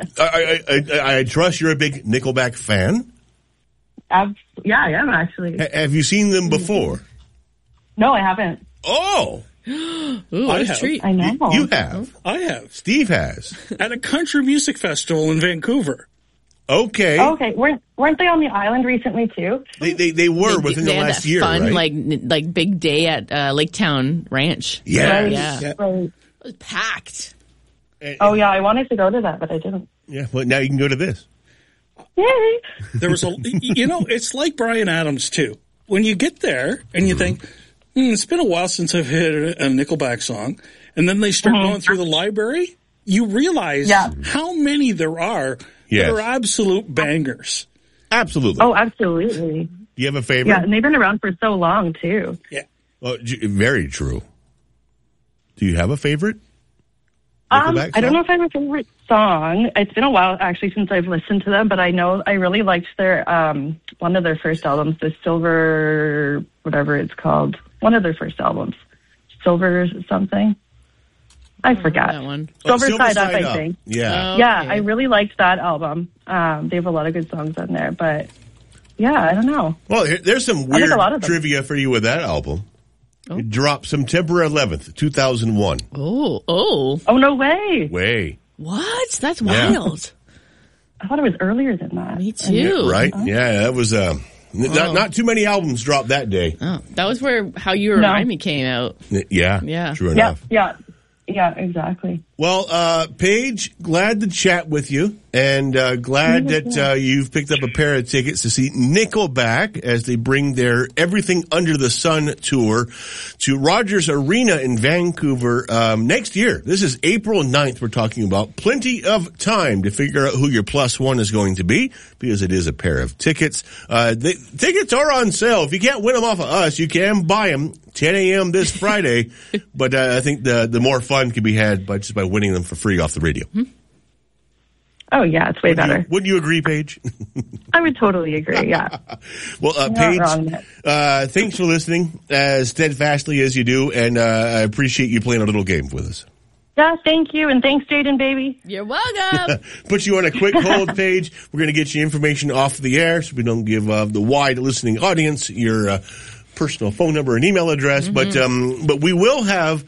Speaker 23: I trust you're a big Nickelback fan.
Speaker 28: Yeah, I am actually.
Speaker 23: Have you seen them before?
Speaker 28: No, I haven't.
Speaker 23: Oh.
Speaker 1: Ooh, what a treat.
Speaker 28: I know.
Speaker 23: You have.
Speaker 2: I have.
Speaker 23: Steve has.
Speaker 2: At a country music festival in Vancouver.
Speaker 23: Okay.
Speaker 28: Okay. Weren't they on the island recently too?
Speaker 23: They were within the last year,
Speaker 1: fun,
Speaker 23: right?
Speaker 1: like big day at Laketown Ranch.
Speaker 23: Yeah.
Speaker 28: Right.
Speaker 23: Yeah.
Speaker 28: Right.
Speaker 1: It was packed.
Speaker 28: Oh yeah, I wanted to go to that, but I didn't.
Speaker 23: Yeah. Well, now you can go to this.
Speaker 28: Yay!
Speaker 2: There was it's like Bryan Adams too. When you get there and you think, it's been a while since I've hit a Nickelback song, and then they start going through the library, you realize how many there are that are absolute bangers.
Speaker 23: Absolutely.
Speaker 28: Oh, absolutely.
Speaker 23: Do you have a favorite?
Speaker 28: Yeah, and they've been around for so long too.
Speaker 2: Yeah.
Speaker 23: Oh, very true. Do you have a favorite? Nickelback
Speaker 28: I don't know if I have a favorite song. It's been a while actually since I've listened to them, but I know I really liked their one of their first albums, the Silver, whatever it's called. One of their first albums, Silver something. I forgot.
Speaker 1: That one.
Speaker 28: Silver Side Up, I think.
Speaker 23: Yeah.
Speaker 28: Yeah, I really liked that album. They have a lot of good songs on there, but yeah, I don't know.
Speaker 23: Well, there's some
Speaker 28: I like
Speaker 23: weird
Speaker 28: a lot of them.
Speaker 23: trivia for you with that album. It dropped September 11th, 2001.
Speaker 1: Oh,
Speaker 28: no way!
Speaker 23: Way.
Speaker 1: What? That's wild.
Speaker 28: I thought it was earlier than that.
Speaker 1: Me too.
Speaker 23: Yeah, right? Yeah, that was not too many albums dropped that day.
Speaker 1: Oh, that was where How You Remind Me came out.
Speaker 23: Yeah. True enough.
Speaker 28: Yeah, exactly.
Speaker 23: Well, Paige, glad to chat with you, and glad that you've picked up a pair of tickets to see Nickelback as they bring their Everything Under the Sun tour to Rogers Arena in Vancouver next year. This is April 9th we're talking about. Plenty of time to figure out who your plus one is going to be, because it is a pair of tickets. The tickets are on sale. If you can't win them off of us, you can buy them 10 a.m. this Friday, but I think the more fun can be had by winning them for free off the radio.
Speaker 28: Oh, yeah, it's way better.
Speaker 23: Wouldn't you agree, Paige?
Speaker 28: I would totally agree, yeah.
Speaker 23: Well, Paige, thanks for listening as steadfastly as you do, and I appreciate you playing a little game with us.
Speaker 28: Yeah, thank you, and thanks, Jaden, baby.
Speaker 1: You're welcome.
Speaker 23: Put you on a quick hold, Paige. We're going to get you information off the air so we don't give the wide listening audience your personal phone number and email address, but we will have,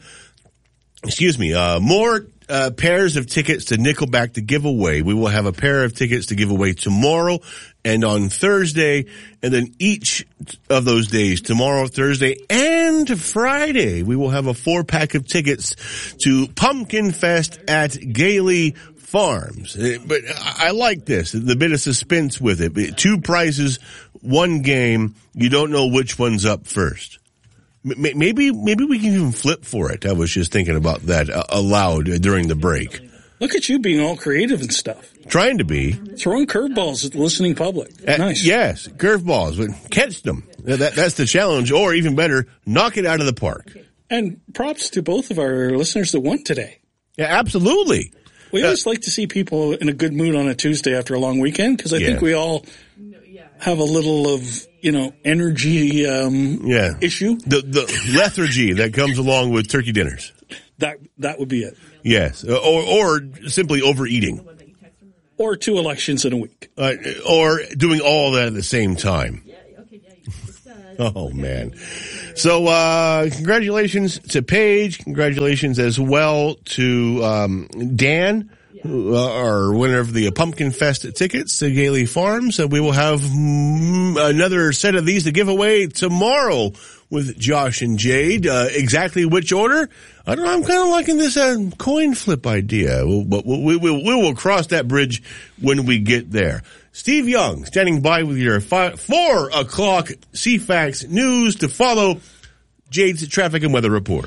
Speaker 23: more pairs of tickets to Nickelback to give away. We will have a pair of tickets to give away tomorrow and on Thursday, and then each of those days, tomorrow, Thursday, and Friday, we will have a 4-pack of tickets to Pumpkin Fest at Gailey Farms. But I like this, the bit of suspense with it. 2 prizes, 1 game. You don't know which one's up first. Maybe we can even flip for it. I was just thinking about that aloud during the break.
Speaker 2: Look at you being all creative and stuff.
Speaker 23: Trying to be.
Speaker 2: Throwing curveballs at the listening public. Nice.
Speaker 23: Yes, curveballs, but catch them. That's the challenge. Or even better, knock it out of the park.
Speaker 2: And props to both of our listeners that won today.
Speaker 23: Yeah, absolutely.
Speaker 2: We always like to see people in a good mood on a Tuesday after a long weekend, because I think we all have a little of, energy issue.
Speaker 23: The lethargy that comes along with turkey dinners.
Speaker 2: That would be it.
Speaker 23: Yes, or simply overeating.
Speaker 2: Or 2 elections in a week.
Speaker 23: Or doing all that at the same time. Oh, man. So, congratulations to Paige. Congratulations as well to Dan, our winner of the Pumpkin Fest tickets to Gailey Farms. We will have another set of these to give away tomorrow with Josh and Jade. Exactly which order? I don't know. I'm kind of liking this coin flip idea. But we will cross that bridge when we get there. Steve Young standing by with your 4 o'clock CFAX news to follow Jade's traffic and weather report.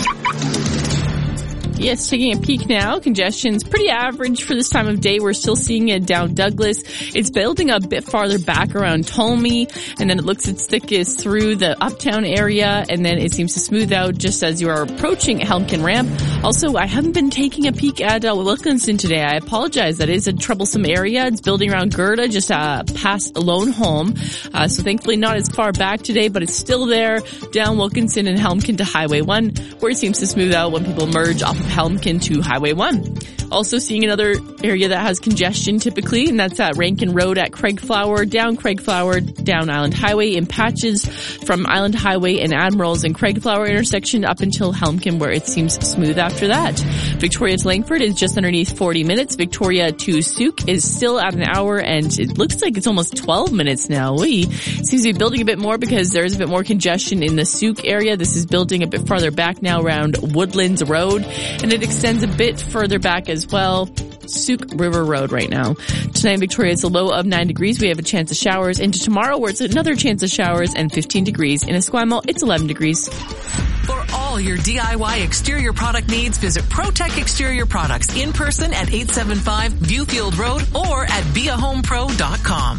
Speaker 1: Yes, taking a peek now. Congestion's pretty average for this time of day. We're still seeing it down Douglas. It's building a bit farther back around Tolmie, and then it looks its thickest through the uptown area, and then it seems to smooth out just as you are approaching Helmkin Ramp. Also, I haven't been taking a peek at Wilkinson today. I apologize. That is a troublesome area. It's building around Gerda, just past Lone Home. So thankfully not as far back today, but it's still there down Wilkinson and Helmkin to Highway 1, where it seems to smooth out when people merge off of Helmkin to Highway 1. Also seeing another area that has congestion typically, and that's at Rankin Road at Craigflower, down Island Highway in patches from Island Highway and Admirals and Craigflower intersection up until Helmkin, where it seems smooth after that. Victoria to Langford is just underneath 40 minutes. Victoria to Souk is still at an hour, and it looks like it's almost 12 minutes now. It seems to be building a bit more because there is a bit more congestion in the Souk area. This is building a bit farther back now around Woodlands Road, and it extends a bit further back as well. Souk River Road right now. Tonight in Victoria, it's a low of 9 degrees. We have a chance of showers. Into tomorrow, where it's another chance of showers and 15 degrees. In Esquimalt, it's 11 degrees.
Speaker 5: For all your DIY exterior product needs, visit ProTech Exterior Products in person at 875 Viewfield Road or at beahomepro.com.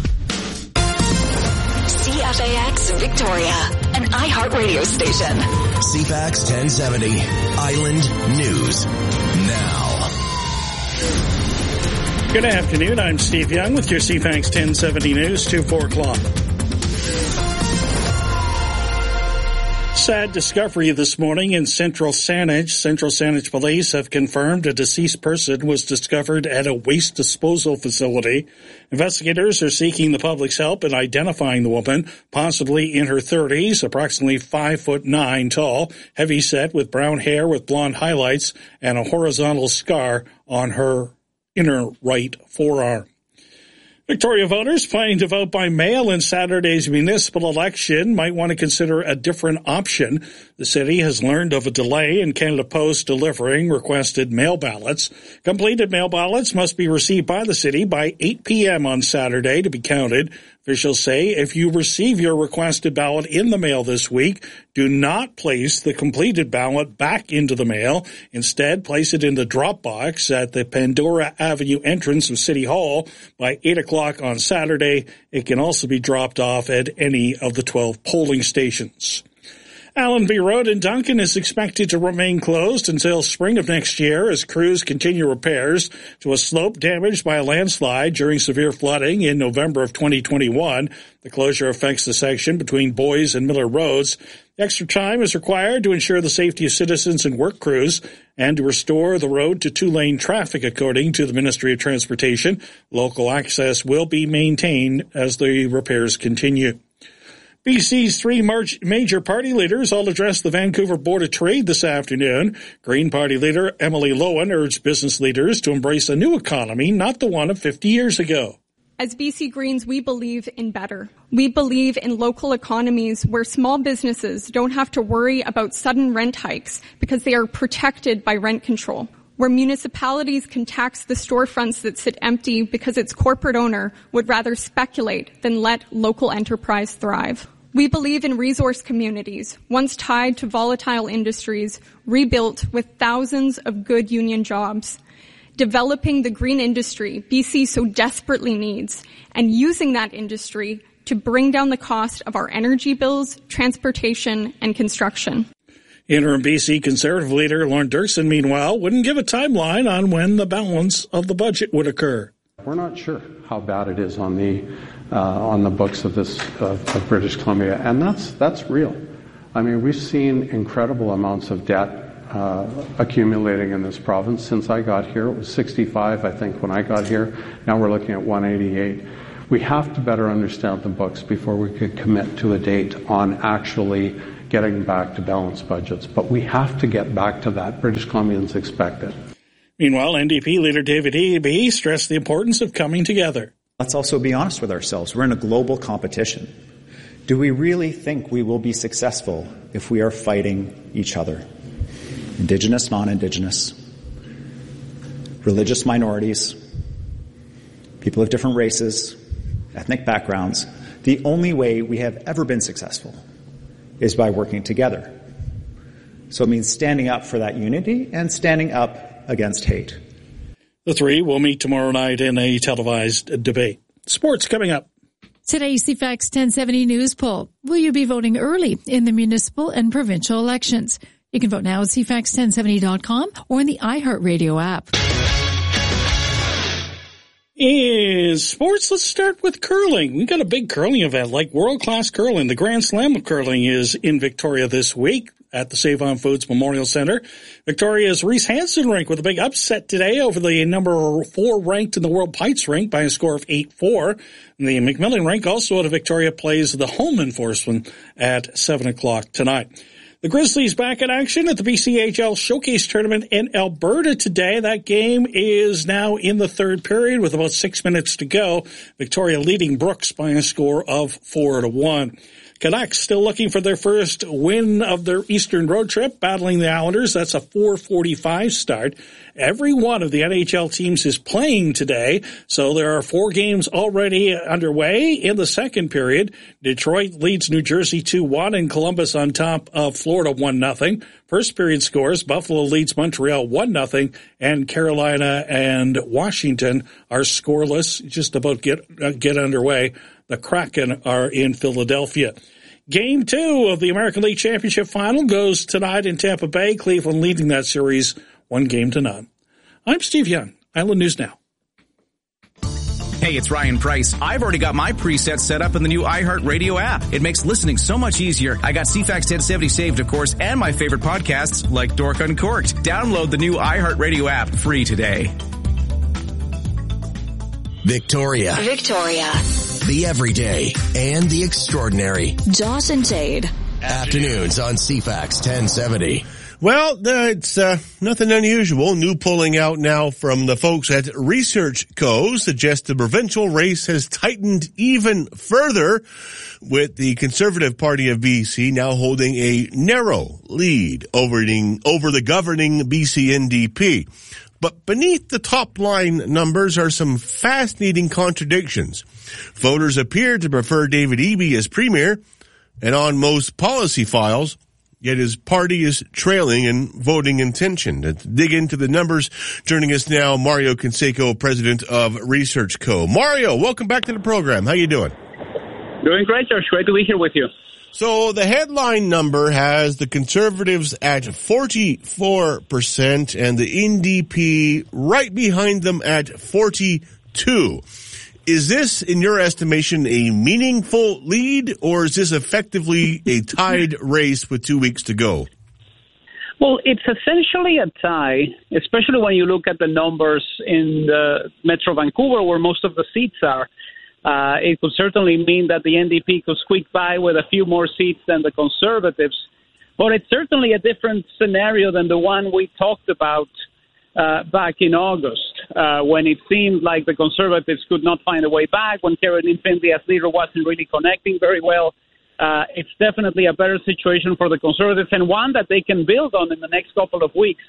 Speaker 22: CFAX Victoria, an iHeartRadio station.
Speaker 3: CFAX 1070, Island News Now.
Speaker 2: Good afternoon. I'm Steve Young with your CFAX 1070 News to 4 o'clock. Sad discovery this morning in Central Saanich. Central Saanich police have confirmed a deceased person was discovered at a waste disposal facility. Investigators are seeking the public's help in identifying the woman, possibly in her 30s, approximately 5'9" tall, heavy set with brown hair with blonde highlights and a horizontal scar on her inner right forearm. Victoria voters planning to vote by mail in Saturday's municipal election might want to consider a different option. The city has learned of a delay in Canada Post delivering requested mail ballots. Completed mail ballots must be received by the city by 8 p.m. on Saturday to be counted. Officials say if you receive your requested ballot in the mail this week, do not place the completed ballot back into the mail. Instead, place it in the drop box at the Pandora Avenue entrance of City Hall by 8 o'clock on Saturday. It can also be dropped off at any of the 12 polling stations. Allenby Road in Duncan is expected to remain closed until spring of next year as crews continue repairs to a slope damaged by a landslide during severe flooding in November of 2021. The closure affects the section between Boys and Miller Roads. Extra time is required to ensure the safety of citizens and work crews and to restore the road to 2-lane traffic, according to the Ministry of Transportation. Local access will be maintained as the repairs continue. BC's 3 major party leaders all addressed the Vancouver Board of Trade this afternoon. Green Party leader Emily Lowen urged business leaders to embrace a new economy, not the one of 50 years ago.
Speaker 6: As BC Greens, we believe in better. We believe in local economies where small businesses don't have to worry about sudden rent hikes because they are protected by rent control. where municipalities can tax the storefronts that sit empty because its corporate owner would rather speculate than let local enterprise thrive. We believe in resource communities, once tied to volatile industries, rebuilt with thousands of good union jobs, developing the green industry BC so desperately needs, and using that industry to bring down the cost of our energy bills, transportation, and construction.
Speaker 2: Interim BC Conservative leader Lorne Dirksen, meanwhile, wouldn't give a timeline on when the balance of the budget would occur.
Speaker 4: We're not sure how bad it is on the books of this of British Columbia, and that's real. I mean, we've seen incredible amounts of debt accumulating in this province since I got here. It was 65, I think, when I got here. Now we're looking at 188. We have to better understand the books before we could commit to a date on actually getting back to balanced budgets. But we have to get back to that. British Columbians expect it.
Speaker 2: Meanwhile, NDP leader David Eby stressed the importance of coming together.
Speaker 7: Let's also be honest with ourselves. We're in a global competition. Do we really think we will be successful if we are fighting each other? Indigenous, non-Indigenous, religious minorities, people of different races, ethnic backgrounds. The only way we have ever been successful is by working together. So it means standing up for that unity and standing up against hate.
Speaker 2: The three will meet tomorrow night in a televised debate. Sports coming up.
Speaker 9: Today's CFAX 1070 News Poll. Will you be voting early in the municipal and provincial elections? You can vote now at CFAX1070.com or in the iHeartRadio app.
Speaker 2: Is sports. Let's start with curling. We've got a big curling event like world-class curling. The Grand Slam of curling is in Victoria this week at the Save-On Foods Memorial Center. Victoria's Reese Hansen rink with a big upset today over the number 4 ranked in the world Pikes rink by a score of 8-4. The McMillan rink also out of Victoria plays the home enforcement at 7 o'clock tonight. The Grizzlies back in action at the BCHL Showcase Tournament in Alberta today. That game is now in the third period with about 6 minutes to go. Victoria leading Brooks by a score of 4-1. Canucks still looking for their first win of their Eastern road trip, battling the Islanders. That's a 4:45 start. Every one of the NHL teams is playing today, so there are 4 games already underway in the second period. Detroit leads New Jersey 2-1 and Columbus on top of Florida 1-0. First period scores, Buffalo leads Montreal 1-0, and Carolina and Washington are scoreless, just about get underway. The Kraken are in Philadelphia. Game 2 of the American League Championship Final goes tonight in Tampa Bay. Cleveland leading that series 1-0. I'm Steve Young, Island News Now.
Speaker 10: Hey, it's Ryan Price. I've already got my presets set up in the new iHeartRadio app. It makes listening so much easier. I got CFAX 1070 saved, of course, and my favorite podcasts like Dork Uncorked. Download the new iHeartRadio app free today.
Speaker 3: Victoria. The everyday and the extraordinary.
Speaker 22: Josh and Jade.
Speaker 3: Afternoons on CFAX 1070.
Speaker 23: Well, it's nothing unusual. New polling out now from the folks at Research Co. suggests the provincial race has tightened even further, with the Conservative Party of BC now holding a narrow lead over the governing BC NDP. But beneath the top line numbers are some fascinating contradictions. Voters appear to prefer David Eby as premier, and on most policy files, yet his party is trailing in voting intention. To dig into the numbers, joining us now, Mario Canseco, president of Research Co. Mario, welcome back to the program. How you doing?
Speaker 12: Doing great, Josh. Great to be here with you.
Speaker 23: So the headline number has the Conservatives at 44% and the NDP right behind them at 42%. Is this, in your estimation, a meaningful lead, or is this effectively a tied race with 2 weeks to go?
Speaker 12: Well, it's essentially a tie, especially when you look at the numbers in the Metro Vancouver, where most of the seats are. It could certainly mean that the NDP could squeak by with a few more seats than the Conservatives. But it's certainly a different scenario than the one we talked about back in August, when it seemed like the Conservatives could not find a way back, when Caroline Findlay as leader wasn't really connecting very well. It's definitely a better situation for the Conservatives, and one that they can build on in the next couple of weeks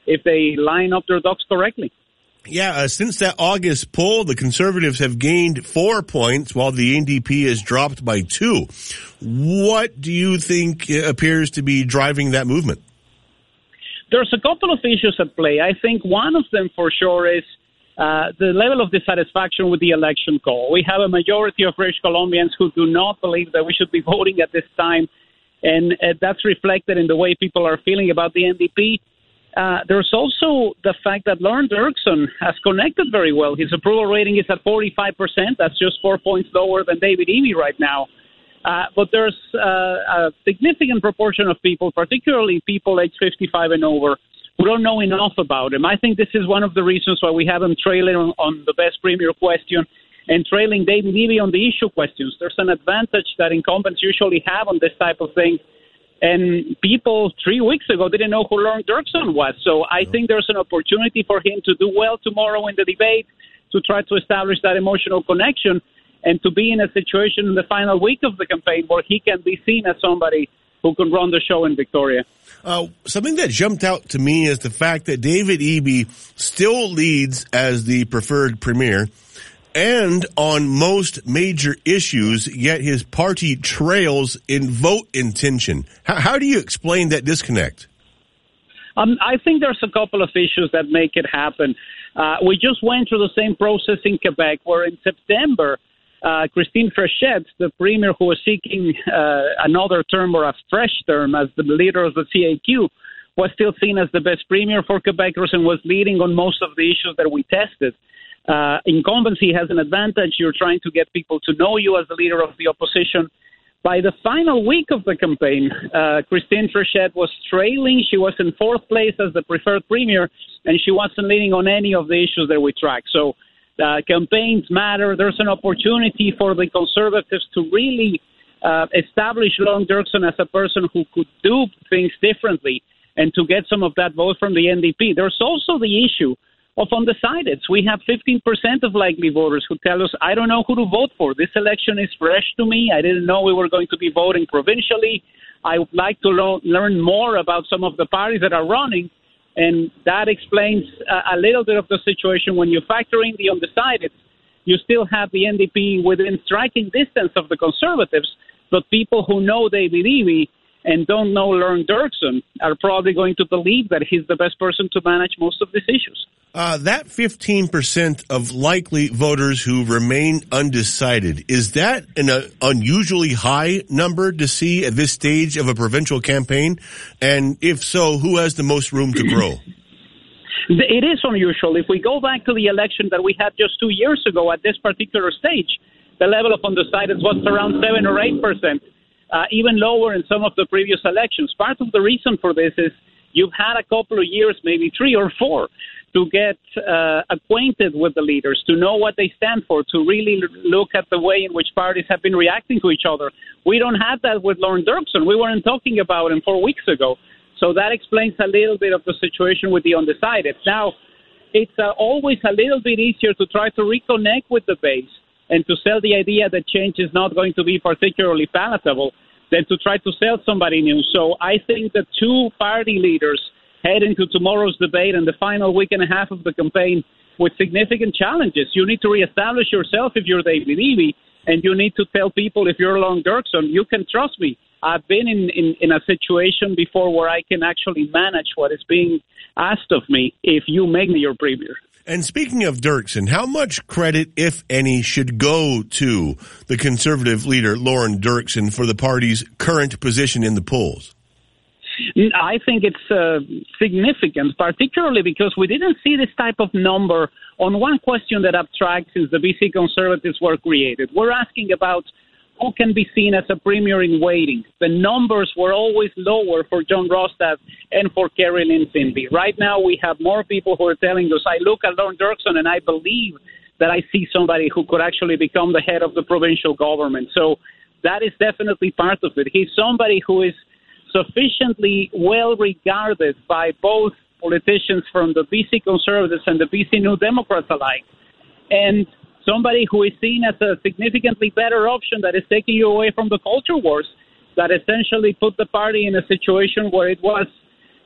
Speaker 12: if they line up their ducks correctly.
Speaker 23: Yeah, since that August poll, the Conservatives have gained 4 points while the NDP has dropped by 2. What do you think appears to be driving that movement?
Speaker 12: There's a couple of issues at play. I think one of them for sure is the level of dissatisfaction with the election call. We have a majority of British Columbians who do not believe that we should be voting at this time, and that's reflected in the way people are feeling about the NDP. There's also the fact that Lorne Dirksen has connected very well. His approval rating is at 45%. That's just 4 points lower than David Eby right now. But there's a significant proportion of people, particularly people age 55 and over, who don't know enough about him. I think this is one of the reasons why we have him trailing on the best premier question and trailing David Eby on the issue questions. There's an advantage that incumbents usually have on this type of thing. And people 3 weeks ago didn't know who Lorne Dirksen was. So I think there's an opportunity for him to do well tomorrow in the debate, to try to establish that emotional connection, and to be in a situation in the final week of the campaign where he can be seen as somebody who can run the show in Victoria.
Speaker 23: Something that jumped out to me is the fact that David Eby still leads as the preferred premier and on most major issues, yet his party trails in vote intention. How do you explain that disconnect?
Speaker 12: I think there's a couple of issues that make it happen. We just went through the same process in Quebec, where in September, Christine Fréchette, the premier who was seeking another term or a fresh term as the leader of the CAQ, was still seen as the best premier for Quebecers and was leading on most of the issues that we tested. Incumbency has an advantage. You're trying to get people to know you as the leader of the opposition. By the final week of the campaign, Christine Fréchette was trailing. She was in fourth place as the preferred premier, and she wasn't leading on any of the issues that we track. So campaigns matter. There's an opportunity for the Conservatives to really establish Lorne Dirksen as a person who could do things differently and to get some of that vote from the NDP. There's also the issue of undecideds. We have 15% of likely voters who tell us, I don't know who to vote for. This election is fresh to me. I didn't know we were going to be voting provincially. I would like to learn more about some of the parties that are running. And that explains a little bit of the situation. When you factor in the undecideds, you still have the NDP within striking distance of the Conservatives, but people who know David Eby and don't know Lorne Dirksen are probably going to believe that he's the best person to manage most of these issues.
Speaker 23: That 15% of likely voters who remain undecided, is that an unusually high number to see at this stage of a provincial campaign? And if so, who has the most room to grow?
Speaker 12: It is unusual. If we go back to the election that we had just 2 years ago at this particular stage, the level of undecideds was around 7 or 8%. Even lower in some of the previous elections. Part of the reason for this is you've had a couple of years, maybe 3 or 4, to get acquainted with the leaders, to know what they stand for, to really look at the way in which parties have been reacting to each other. We don't have that with Lorne Dirksen. We weren't talking about him 4 weeks ago. So that explains a little bit of the situation with the undecided. Now, it's always a little bit easier to try to reconnect with the base and to sell the idea that change is not going to be particularly palatable than to try to sell somebody new. So I think the two party leaders head into tomorrow's debate and the final week and a half of the campaign with significant challenges. You need to reestablish yourself if you're David Eby, and you need to tell people if you're Lorne Dirksen, you can trust me. I've been in a situation before where I can actually manage what is being asked of me if you make me your premier.
Speaker 23: And speaking of Dirksen, how much credit, if any, should go to the Conservative leader, Lorne Dirksen, for the party's current position in the polls?
Speaker 12: I think it's significant, particularly because we didn't see this type of number on one question that abstracts since the BC Conservatives were created. We're asking about who can be seen as a premier in waiting. The numbers were always lower for John Rostad and for Kerry Lynn Finley. Right now we have more people who are telling us, I look at Lorne Dirksen and I believe that I see somebody who could actually become the head of the provincial government. So that is definitely part of it. He's somebody who is sufficiently well regarded by both politicians from the BC Conservatives and the BC New Democrats alike. And somebody who is seen as a significantly better option that is taking you away from the culture wars that essentially put the party in a situation where it was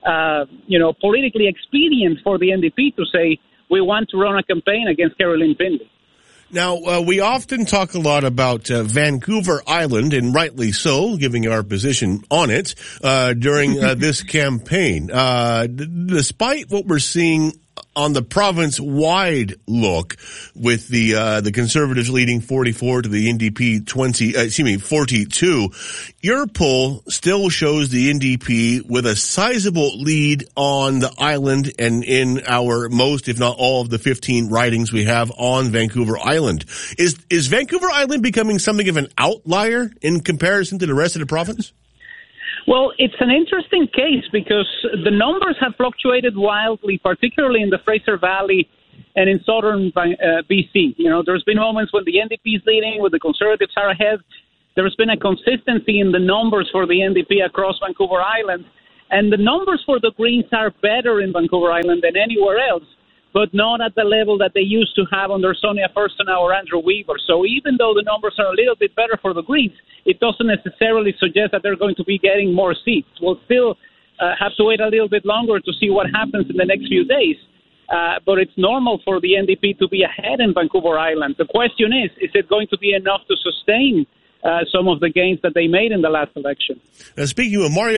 Speaker 12: politically expedient for the NDP to say we want to run a campaign against Caroline Findlay.
Speaker 23: Now, we often talk a lot about Vancouver Island, and rightly so, giving our position on it during this campaign. Despite what we're seeing on the province-wide look, with the Conservatives leading 44 to the NDP 42, your poll still shows the NDP with a sizable lead on the island and in our most, if not all, of the 15 ridings we have on Vancouver Island. Is Vancouver Island becoming something of an outlier in comparison to the rest of the province?
Speaker 12: Well, it's an interesting case because the numbers have fluctuated wildly, particularly in the Fraser Valley and in southern BC. There's been moments when the NDP is leading, when the Conservatives are ahead. There's been a consistency in the numbers for the NDP across Vancouver Island, and the numbers for the Greens are better in Vancouver Island than anywhere else, but not at the level that they used to have under Sonia Furstenau or Andrew Weaver. So even though the numbers are a little bit better for the Greens, it doesn't necessarily suggest that they're going to be getting more seats. We'll still have to wait a little bit longer to see what happens in the next few days. But it's normal for the NDP to be ahead in Vancouver Island. The question is it going to be enough to sustain some of the gains that they made in the last election?
Speaker 23: Speaking of Mario